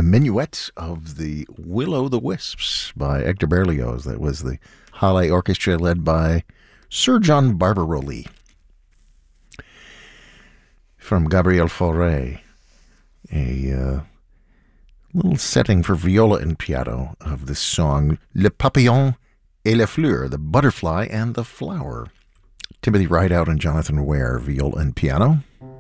the minuet of the Will-O'-the-Wisps by Hector Berlioz. That was the Halle Orchestra led by Sir John Barbirolli. From Gabriel Fauré, a little setting for viola and piano of this song, Le Papillon et la Fleur, the butterfly and the flower. Timothy Rideout and Jonathan Ware, viola and piano.